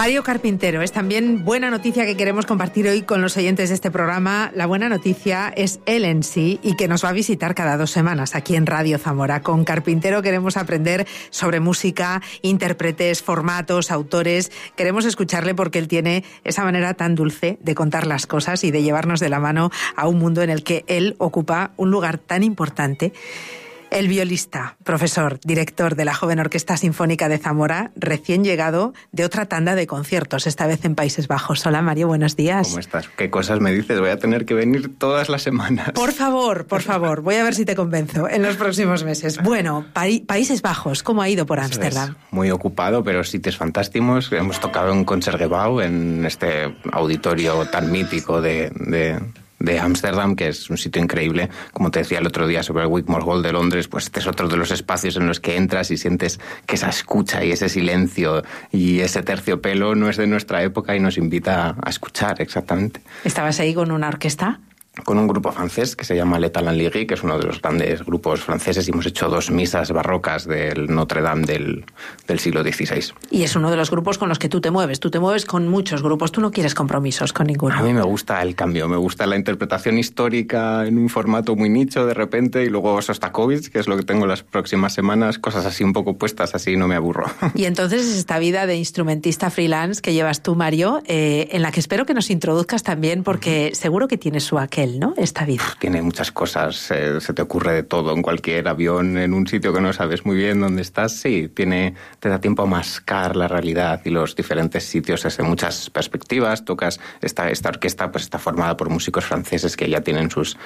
Mario Carpintero, es también buena noticia que queremos compartir hoy con los oyentes de este programa. La buena noticia es él en sí y que nos va a visitar cada 2 semanas aquí en Radio Zamora. Con Carpintero queremos aprender sobre música, intérpretes, formatos, autores. Queremos escucharle porque él tiene esa manera tan dulce de contar las cosas y de llevarnos de la mano a un mundo en el que él ocupa un lugar tan importante. El violista, profesor, director de la Joven Orquesta Sinfónica de Zamora, recién llegado de otra tanda de conciertos, esta vez en Países Bajos. Hola, Mario, buenos días. ¿Cómo estás? ¿Qué cosas me dices? Voy a tener que venir todas las semanas. Por favor, voy a ver si te convenzo en los próximos meses. Bueno, Países Bajos, ¿cómo ha ido por Ámsterdam? Muy ocupado, pero sitios fantásticos. Hemos tocado en Concertgebouw, en este auditorio tan mítico de Ámsterdam, que es un sitio increíble. Como te decía el otro día sobre el Wigmore Hall de Londres, pues este es otro de los espacios en los que entras y sientes que esa escucha y ese silencio y ese terciopelo no es de nuestra época y nos invita a escuchar, exactamente. ¿Estabas ahí con una orquesta? Con un grupo francés que se llama L'État Lanliri, que es uno de los grandes grupos franceses, y hemos hecho 2 misas barrocas del Notre Dame del siglo XVI. Y es uno de los grupos con los que tú te mueves con muchos grupos, tú no quieres compromisos con ninguno. A mí me gusta el cambio, me gusta la interpretación histórica en un formato muy nicho de repente, y luego Sostakovich, que es lo que tengo las próximas semanas, cosas así un poco puestas, así no me aburro. Y entonces es esta vida de instrumentista freelance que llevas tú, Mario, en la que espero que nos introduzcas también, porque seguro que tiene su aquel, ¿no? Esta vida. Tiene muchas cosas, se te ocurre de todo en cualquier avión, en un sitio que no sabes muy bien dónde estás. Sí, te da tiempo a mascar la realidad y los diferentes sitios desde muchas perspectivas. Tocas esta orquesta, pues está formada por músicos franceses que ya tienen sus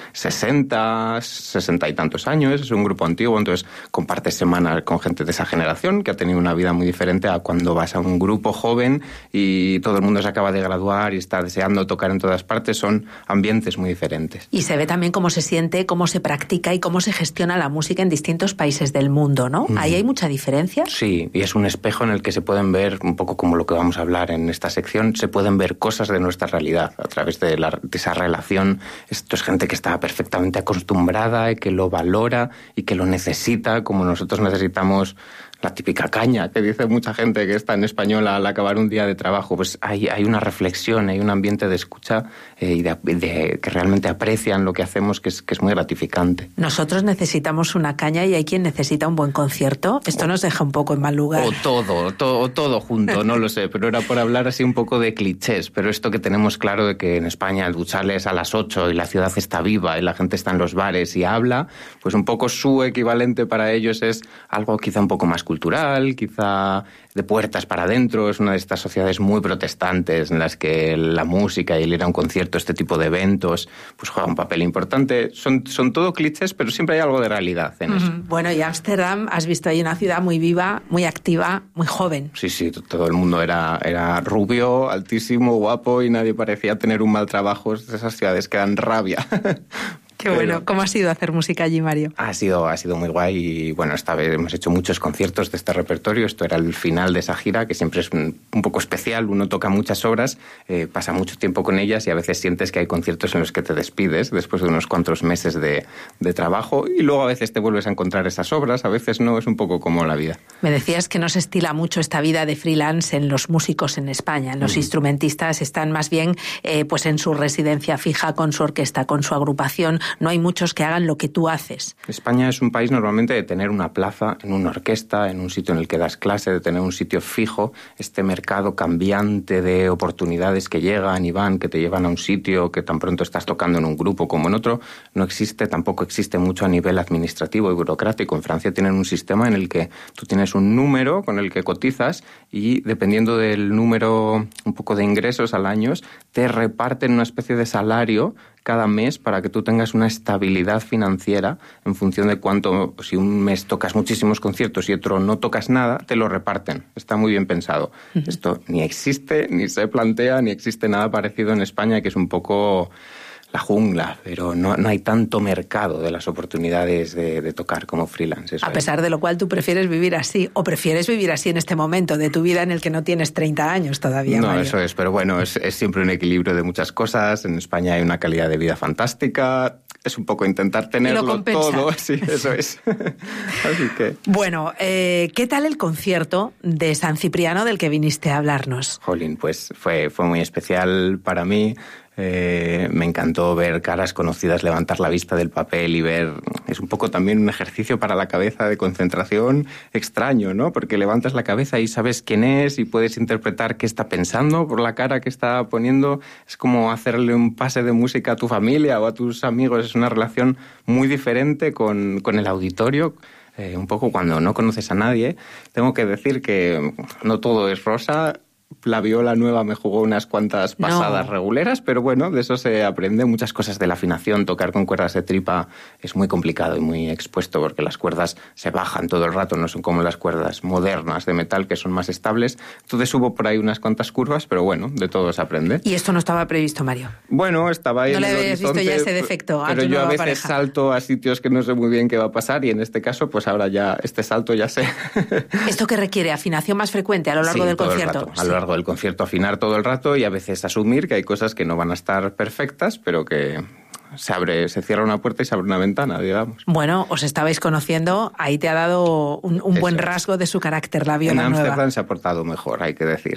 60 y tantos años. Es un grupo antiguo, entonces compartes semana con gente de esa generación que ha tenido una vida muy diferente a cuando vas a un grupo joven y todo el mundo se acaba de graduar y está deseando tocar en todas partes. Son ambientes muy diferentes. Y se ve también cómo se siente, cómo se practica y cómo se gestiona la música en distintos países del mundo, ¿no? ¿Ahí hay mucha diferencia? Sí, y es un espejo en el que se pueden ver, un poco como lo que vamos a hablar en esta sección, se pueden ver cosas de nuestra realidad a través de esa relación. Esto es gente que está perfectamente acostumbrada y que lo valora y que lo necesita, como nosotros necesitamos la típica caña que dice mucha gente que está en español al acabar un día de trabajo. Pues hay una reflexión, hay un ambiente de escucha y de que realmente aprecian lo que hacemos, que es muy gratificante. Nosotros necesitamos una caña y hay quien necesita un buen concierto. Esto nos deja un poco en mal lugar. O todo junto, no lo sé, pero era por hablar así un poco de clichés. Pero esto que tenemos claro de que en España el duchal es a las 8 y la ciudad está viva y la gente está en los bares y habla, pues un poco su equivalente para ellos es algo quizá un poco más cultural, quizá de puertas para adentro. Es una de estas sociedades muy protestantes en las que la música y el ir a un concierto, este tipo de eventos, pues juega un papel importante. Son todo clichés, pero siempre hay algo de realidad en eso. Bueno, y Ámsterdam, has visto ahí una ciudad muy viva, muy activa, muy joven. Sí, todo el mundo era rubio, altísimo, guapo y nadie parecía tener un mal trabajo. Es de esas ciudades que dan rabia. Qué bueno. ¿Cómo ha sido hacer música allí, Mario? Ha sido muy guay y bueno, esta vez hemos hecho muchos conciertos de este repertorio. Esto era el final de esa gira, que siempre es un poco especial. Uno toca muchas obras, pasa mucho tiempo con ellas y a veces sientes que hay conciertos en los que te despides después de unos cuantos meses de trabajo y luego a veces te vuelves a encontrar esas obras, a veces no, es un poco como la vida. Me decías que no se estila mucho esta vida de freelance en los músicos en España. Los instrumentistas están más bien pues en su residencia fija con su orquesta, con su agrupación. No hay muchos que hagan lo que tú haces. España es un país normalmente de tener una plaza en una orquesta, en un sitio en el que das clase, de tener un sitio fijo. Este mercado cambiante de oportunidades que llegan y van, que te llevan a un sitio, que tan pronto estás tocando en un grupo como en otro, no existe, tampoco existe mucho a nivel administrativo y burocrático. En Francia tienen un sistema en el que tú tienes un número con el que cotizas y dependiendo del número, un poco de ingresos al año, te reparten una especie de salario cada mes para que tú tengas una estabilidad financiera en función de cuánto, si un mes tocas muchísimos conciertos y otro no tocas nada, te lo reparten. Está muy bien pensado. Esto ni existe, ni se plantea, ni existe nada parecido en España, que es un poco la jungla, pero no hay tanto mercado de las oportunidades de tocar como freelance. A pesar de lo cual tú prefieres vivir así, o prefieres vivir así en este momento de tu vida en el que no tienes 30 años todavía, No, Mario. eso es, pero bueno, es siempre un equilibrio de muchas cosas. En España hay una calidad de vida fantástica. es un poco intentar tenerlo todo. Sí, eso es. Así que... Bueno, ¿qué tal el concierto de San Cipriano del que viniste a hablarnos? Jolín, pues fue muy especial para mí. Me encantó ver caras conocidas levantar la vista del papel y ver... Es un poco también un ejercicio para la cabeza de concentración extraño, ¿no? Porque levantas la cabeza y sabes quién es y puedes interpretar qué está pensando por la cara que está poniendo. Es como hacerle un pase de música a tu familia o a tus amigos. Es una relación muy diferente con el auditorio. Un poco cuando no conoces a nadie. Tengo que decir que no todo es rosa. La viola nueva me jugó unas cuantas pasadas reguleras, pero bueno, de eso se aprende muchas cosas de la afinación. Tocar con cuerdas de tripa es muy complicado y muy expuesto porque las cuerdas se bajan todo el rato, no son como las cuerdas modernas de metal que son más estables. Entonces hubo por ahí unas cuantas curvas, pero bueno, de todo se aprende. ¿Y esto no estaba previsto, Mario? Bueno, estaba ahí. ¿No le habías visto ya ese defecto a tu nueva pareja? Pero yo a veces salto a sitios que no sé muy bien qué va a pasar y en este caso, pues ahora ya este salto ya sé. ¿Esto qué requiere? ¿Afinación más frecuente a lo largo del concierto? A lo largo del concierto afinar todo el rato y a veces asumir que hay cosas que no van a estar perfectas, pero que se cierra una puerta y se abre una ventana, digamos. Bueno, os estabais conociendo, ahí te ha dado un buen rasgo de su carácter, la viola nueva. En Ámsterdam se ha portado mejor, hay que decir.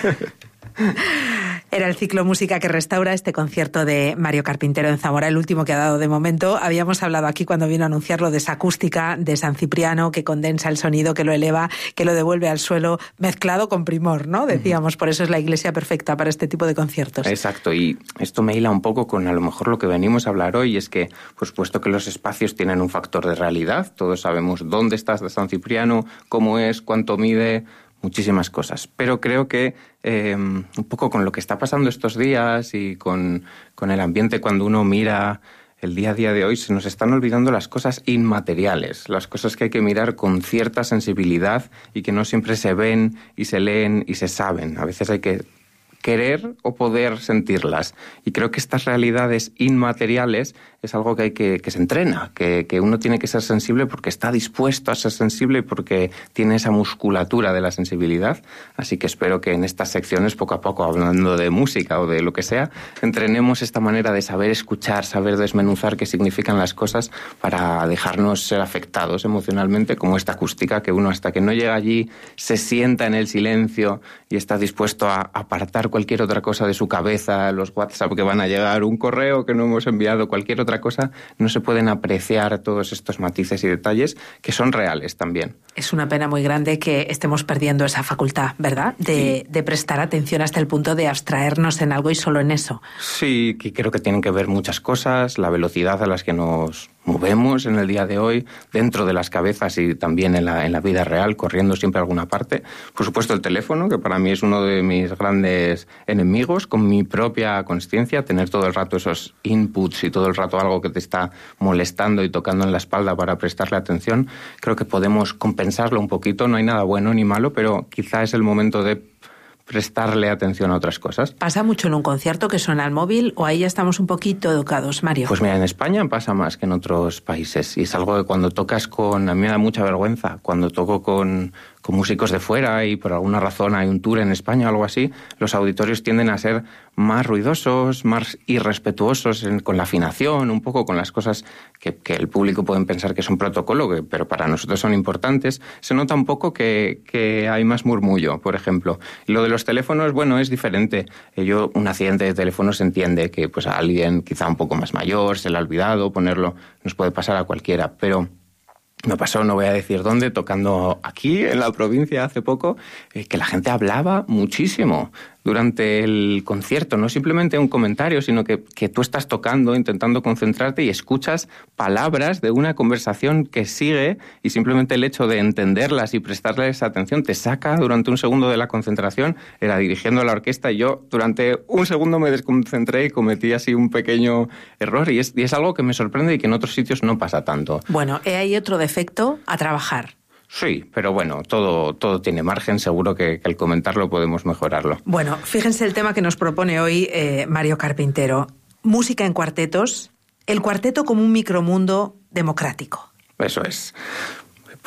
Era el ciclo Música que Restaura, este concierto de Mario Carpintero en Zamora, el último que ha dado de momento. Habíamos hablado aquí cuando vino a anunciarlo de esa acústica de San Cipriano que condensa el sonido, que lo eleva, que lo devuelve al suelo, mezclado con primor, ¿no? Decíamos, por eso es la iglesia perfecta para este tipo de conciertos. Exacto, y esto me hila un poco con a lo mejor lo que venimos a hablar hoy, es que, por supuesto que los espacios tienen un factor de realidad, todos sabemos dónde estás de San Cipriano, cómo es, cuánto mide, muchísimas cosas, pero creo que un poco con lo que está pasando estos días y con el ambiente cuando uno mira el día a día de hoy, se nos están olvidando las cosas inmateriales, las cosas que hay que mirar con cierta sensibilidad y que no siempre se ven y se leen y se saben. A veces hay que querer o poder sentirlas. Y creo que estas realidades inmateriales es algo que hay que se entrena, que uno tiene que ser sensible porque está dispuesto a ser sensible y porque tiene esa musculatura de la sensibilidad. Así que espero que en estas secciones, poco a poco, hablando de música o de lo que sea, entrenemos esta manera de saber escuchar, saber desmenuzar qué significan las cosas para dejarnos ser afectados emocionalmente, como esta acústica que uno hasta que no llega allí se sienta en el silencio y está dispuesto a apartar cualquier otra cosa de su cabeza, los WhatsApp que van a llegar, un correo que no hemos enviado, cualquier otra cosa, no se pueden apreciar todos estos matices y detalles que son reales también. Es una pena muy grande que estemos perdiendo esa facultad, ¿verdad? De prestar atención hasta el punto de abstraernos en algo y solo en eso. Sí, que creo que tienen que ver muchas cosas, la velocidad a las que nos movemos en el día de hoy, dentro de las cabezas y también en la vida real, corriendo siempre a alguna parte. Por supuesto el teléfono, que para mí es uno de mis grandes enemigos, con mi propia consciencia, tener todo el rato esos inputs y todo el rato algo que te está molestando y tocando en la espalda para prestarle atención. Creo que podemos compensarlo un poquito, no hay nada bueno ni malo, pero quizá es el momento de prestarle atención a otras cosas. ¿Pasa mucho en un concierto que suena al móvil o ahí ya estamos un poquito educados, Mario? Pues mira, en España pasa más que en otros países y es algo que cuando tocas a mí me da mucha vergüenza, cuando toco con músicos de fuera y por alguna razón hay un tour en España o algo así, los auditorios tienden a ser más ruidosos, más irrespetuosos con la afinación, un poco con las cosas que el público pueden pensar que es un protocolo, pero para nosotros son importantes. Se nota un poco que hay más murmullo, por ejemplo. Y lo de los teléfonos, bueno, es diferente. Un accidente de teléfono se entiende que pues a alguien quizá un poco más mayor se le ha olvidado ponerlo, nos puede pasar a cualquiera, pero me pasó, no voy a decir dónde, tocando aquí en la provincia hace poco, que la gente hablaba muchísimo durante el concierto, no simplemente un comentario, sino que tú estás tocando, intentando concentrarte y escuchas palabras de una conversación que sigue y simplemente el hecho de entenderlas y prestarles atención te saca durante un segundo de la concentración. Era dirigiendo a la orquesta y yo durante un segundo me desconcentré y cometí así un pequeño error y es algo que me sorprende y que en otros sitios no pasa tanto. Bueno, hay otro defecto a trabajar. Sí, pero bueno, todo tiene margen, seguro que al comentarlo podemos mejorarlo. Bueno, fíjense el tema que nos propone hoy Mario Carpintero. Música en cuartetos, el cuarteto como un micromundo democrático. Eso es.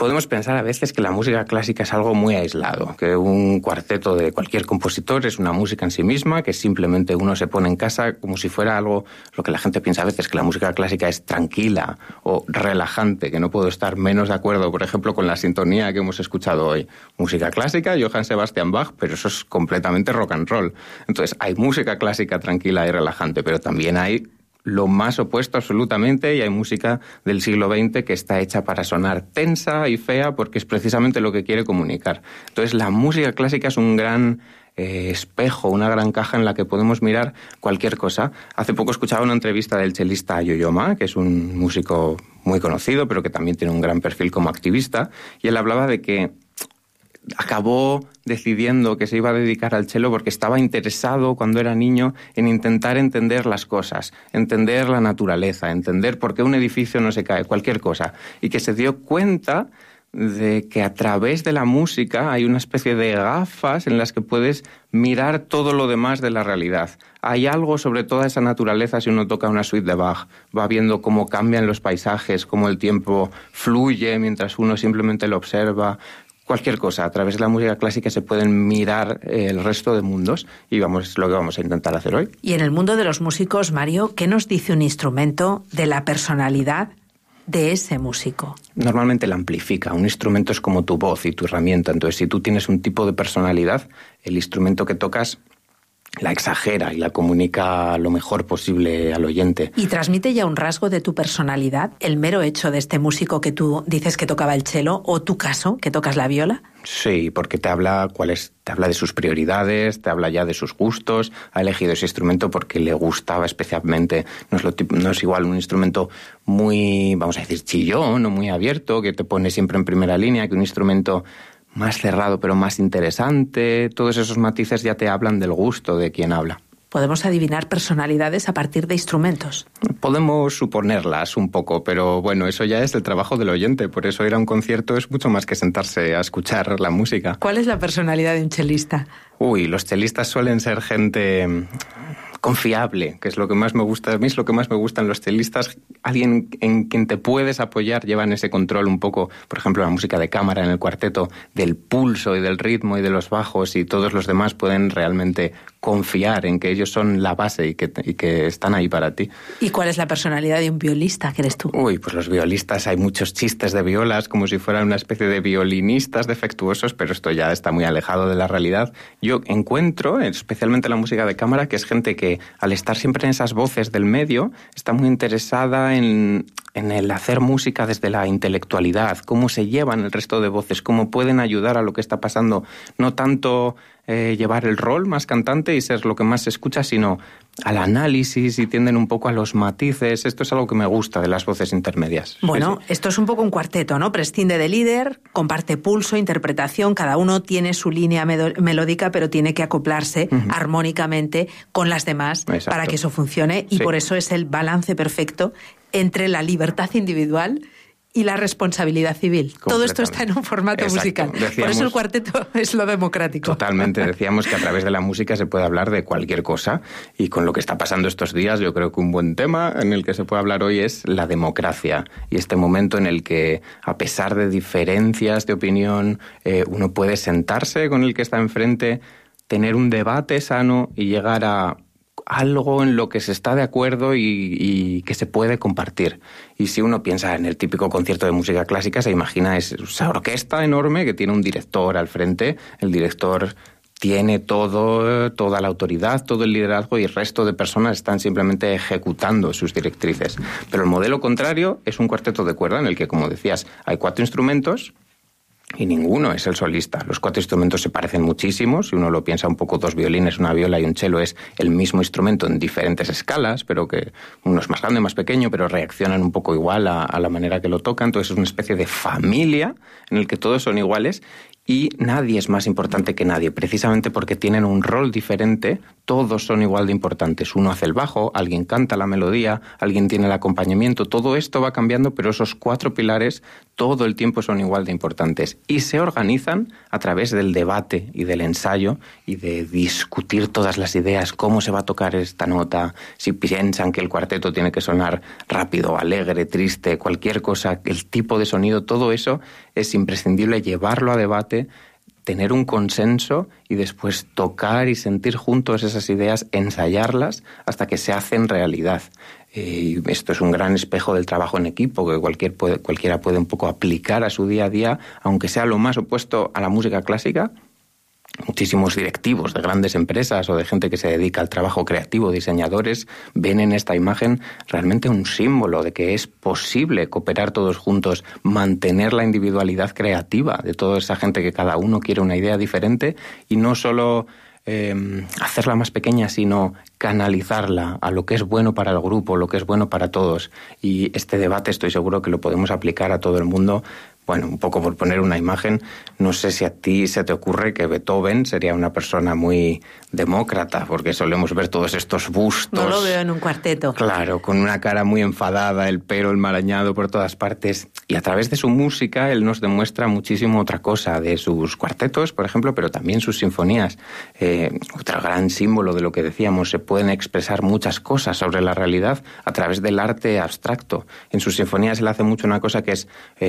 Podemos pensar a veces que la música clásica es algo muy aislado, que un cuarteto de cualquier compositor es una música en sí misma, que simplemente uno se pone en casa como si fuera algo, lo que la gente piensa a veces, que la música clásica es tranquila o relajante, que no puedo estar menos de acuerdo, por ejemplo, con la sintonía que hemos escuchado hoy. Música clásica, Johann Sebastian Bach, pero eso es completamente rock and roll. Entonces, hay música clásica tranquila y relajante, pero también hay lo más opuesto absolutamente, y hay música del siglo XX que está hecha para sonar tensa y fea porque es precisamente lo que quiere comunicar. Entonces la música clásica es un gran espejo, una gran caja en la que podemos mirar cualquier cosa. Hace poco escuchaba una entrevista del chelista Yo-Yo Ma, que es un músico muy conocido pero que también tiene un gran perfil como activista, y él hablaba de que acabó decidiendo que se iba a dedicar al cello porque estaba interesado cuando era niño en intentar entender las cosas, entender la naturaleza, entender por qué un edificio no se cae, cualquier cosa, y que se dio cuenta de que a través de la música hay una especie de gafas en las que puedes mirar todo lo demás de la realidad. Hay algo sobre toda esa naturaleza si uno toca una suite de Bach, va viendo cómo cambian los paisajes, cómo el tiempo fluye mientras uno simplemente lo observa. Cualquier cosa, a través de la música clásica se pueden mirar el resto de mundos, y es lo que vamos a intentar hacer hoy. Y en el mundo de los músicos, Mario, ¿qué nos dice un instrumento de la personalidad de ese músico? Normalmente la amplifica. Un instrumento es como tu voz y tu herramienta. Entonces, si tú tienes un tipo de personalidad, el instrumento que tocas la exagera y la comunica lo mejor posible al oyente. ¿Y transmite ya un rasgo de tu personalidad el mero hecho de este músico que tú dices que tocaba el cello, o tu caso, que tocas la viola? Sí, porque te habla de sus prioridades, te habla ya de sus gustos. Ha elegido ese instrumento porque le gustaba especialmente. No es igual un instrumento muy, vamos a decir, chillón o muy abierto, que te pone siempre en primera línea, que un instrumento más cerrado pero más interesante. Todos esos matices ya te hablan del gusto de quien habla. ¿Podemos adivinar personalidades a partir de instrumentos? Podemos suponerlas un poco, pero bueno, eso ya es el trabajo del oyente. Por eso ir a un concierto es mucho más que sentarse a escuchar la música. ¿Cuál es la personalidad de un chelista? Los chelistas suelen ser gente confiable, que es lo que más me gusta. A mí es lo que más me gustan los chelistas. Alguien en quien te puedes apoyar, llevan ese control un poco, por ejemplo, la música de cámara en el cuarteto, del pulso y del ritmo y de los bajos, y todos los demás pueden realmente confiar en que ellos son la base y que están ahí para ti. ¿Y cuál es la personalidad de un violista que eres tú? Pues los violistas, hay muchos chistes de violas como si fueran una especie de violinistas defectuosos, pero esto ya está muy alejado de la realidad. Yo encuentro, especialmente la música de cámara, que es gente que al estar siempre en esas voces del medio, está muy interesada en el hacer música desde la intelectualidad, cómo se llevan el resto de voces, cómo pueden ayudar a lo que está pasando, no tanto llevar el rol más cantante y ser lo que más se escucha, sino al análisis, y tienden un poco a los matices. Esto es algo que me gusta de las voces intermedias. Bueno, sí. Esto es un poco un cuarteto, ¿no? Prescinde de líder, comparte pulso, interpretación, cada uno tiene su línea melódica, pero tiene que acoplarse armónicamente con las demás. Exacto. Para que eso funcione, y por eso es el balance perfecto entre la libertad individual y la responsabilidad civil. Todo esto está en un formato musical. Por eso el cuarteto es lo democrático. Totalmente. Decíamos que a través de la música se puede hablar de cualquier cosa, y con lo que está pasando estos días, yo creo que un buen tema en el que se puede hablar hoy es la democracia, y este momento en el que, a pesar de diferencias de opinión, uno puede sentarse con el que está enfrente, tener un debate sano y llegar a algo en lo que se está de acuerdo y que se puede compartir. Y si uno piensa en el típico concierto de música clásica, se imagina esa orquesta enorme que tiene un director al frente. El director tiene toda la autoridad, todo el liderazgo, y el resto de personas están simplemente ejecutando sus directrices. Pero el modelo contrario es un cuarteto de cuerda en el que, como decías, hay 4 instrumentos y ninguno es el solista. Los 4 instrumentos se parecen muchísimo. Si uno lo piensa un poco, 2 violines, una viola y un cello es el mismo instrumento en diferentes escalas, pero que uno es más grande, más pequeño, pero reaccionan un poco igual a la manera que lo tocan. Entonces es una especie de familia en el que todos son iguales, y nadie es más importante que nadie, precisamente porque tienen un rol diferente. Todos son igual de importantes. Uno hace el bajo, alguien canta la melodía, alguien tiene el acompañamiento. Todo esto va cambiando, pero esos 4 pilares todo el tiempo son igual de importantes. Y se organizan a través del debate y del ensayo y de discutir todas las ideas, cómo se va a tocar esta nota, si piensan que el cuarteto tiene que sonar rápido, alegre, triste, cualquier cosa, el tipo de sonido, todo eso es imprescindible llevarlo a debate, tener un consenso y después tocar y sentir juntos esas ideas, ensayarlas hasta que se hacen realidad. Y esto es un gran espejo del trabajo en equipo que cualquiera puede un poco aplicar a su día a día, aunque sea lo más opuesto a la música clásica. Muchísimos directivos de grandes empresas o de gente que se dedica al trabajo creativo, diseñadores, ven en esta imagen realmente un símbolo de que es posible cooperar todos juntos, mantener la individualidad creativa de toda esa gente que cada uno quiere una idea diferente y no solo hacerla más pequeña, sino canalizarla a lo que es bueno para el grupo, lo que es bueno para todos. Y este debate estoy seguro que lo podemos aplicar a todo el mundo. Bueno, un poco por poner una imagen, no sé si a ti se te ocurre que Beethoven sería una persona muy demócrata, porque solemos ver todos estos bustos. No lo veo en un cuarteto. Claro, con una cara muy enfadada, el pelo enmarañado por todas partes. Y a través de su música él nos demuestra muchísimo otra cosa, de sus cuartetos, por ejemplo, pero también sus sinfonías. Otro gran símbolo de lo que decíamos, se pueden expresar muchas cosas sobre la realidad a través del arte abstracto. En sus sinfonías él hace mucho una cosa que es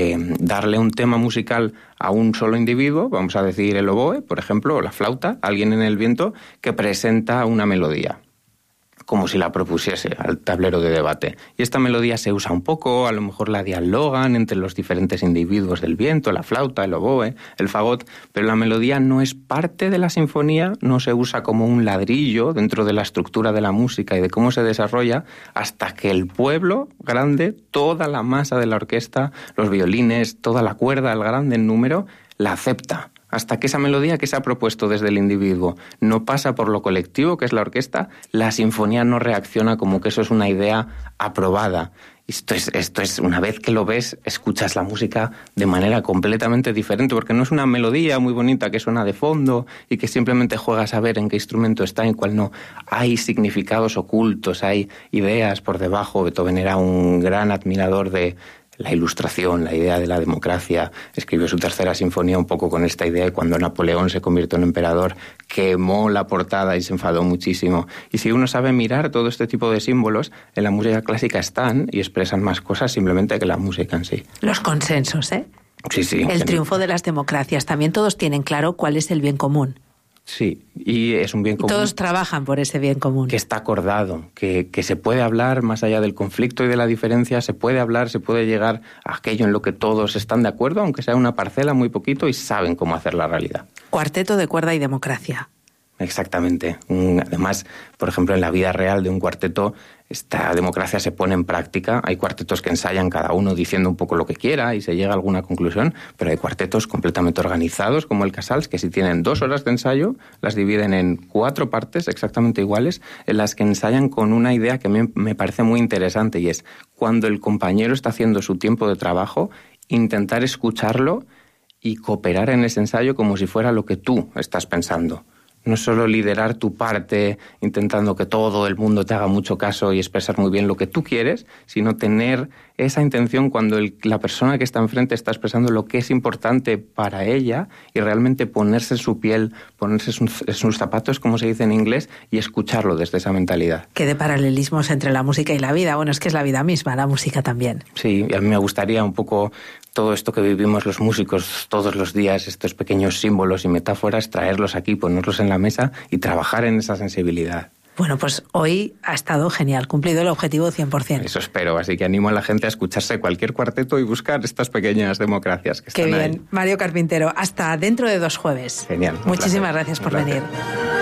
darle un tema musical a un solo individuo, vamos a decir el oboe, por ejemplo, o la flauta, alguien en el viento, que presenta una melodía, como si la propusiese al tablero de debate. Y esta melodía se usa un poco, a lo mejor la dialogan entre los diferentes individuos del viento, la flauta, el oboe, el fagot, pero la melodía no es parte de la sinfonía, no se usa como un ladrillo dentro de la estructura de la música y de cómo se desarrolla, hasta que el pueblo grande, toda la masa de la orquesta, los violines, toda la cuerda, el grande en número, la acepta. Hasta que esa melodía que se ha propuesto desde el individuo no pasa por lo colectivo, que es la orquesta, la sinfonía no reacciona como que eso es una idea aprobada. Esto es, una vez que lo ves, escuchas la música de manera completamente diferente, porque no es una melodía muy bonita que suena de fondo y que simplemente juegas a ver en qué instrumento está y en cuál no. Hay significados ocultos, hay ideas por debajo. Beethoven era un gran admirador de la Ilustración, la idea de la democracia. Escribió su tercera sinfonía un poco con esta idea y cuando Napoleón se convirtió en emperador quemó la portada y se enfadó muchísimo. Y si uno sabe mirar todo este tipo de símbolos, en la música clásica están y expresan más cosas simplemente que la música en sí. Los consensos, ¿eh? Sí. El triunfo de las democracias. También todos tienen claro cuál es el bien común. Sí, y es un bien común. Todos trabajan por ese bien común. Que está acordado, que se puede hablar más allá del conflicto y de la diferencia, se puede hablar, se puede llegar a aquello en lo que todos están de acuerdo, aunque sea una parcela muy poquito, y saben cómo hacer la realidad. Cuarteto de cuerda y democracia. Exactamente. Además, por ejemplo, en la vida real de un cuarteto, esta democracia se pone en práctica. Hay cuartetos que ensayan cada uno diciendo un poco lo que quiera y se llega a alguna conclusión, pero hay cuartetos completamente organizados, como el Casals, que si tienen 2 horas de ensayo, las dividen en 4 partes exactamente iguales, en las que ensayan con una idea que me parece muy interesante, y es cuando el compañero está haciendo su tiempo de trabajo, intentar escucharlo y cooperar en ese ensayo como si fuera lo que tú estás pensando. No solo liderar tu parte intentando que todo el mundo te haga mucho caso y expresar muy bien lo que tú quieres, sino tener esa intención cuando la persona que está enfrente está expresando lo que es importante para ella y realmente ponerse en su piel, ponerse en sus zapatos, como se dice en inglés, y escucharlo desde esa mentalidad. Que de paralelismos entre la música y la vida. Bueno, es que es la vida misma, la música también. Sí, y a mí me gustaría un poco todo esto que vivimos los músicos todos los días, estos pequeños símbolos y metáforas, traerlos aquí, ponerlos en la mesa y trabajar en esa sensibilidad. Bueno, pues hoy ha estado genial, cumplido el objetivo 100%. Eso espero, así que animo a la gente a escucharse cualquier cuarteto y buscar estas pequeñas democracias que están ahí. Qué bien, Mario Carpintero, hasta dentro de 2 jueves. Genial. Muchísimas gracias por venir.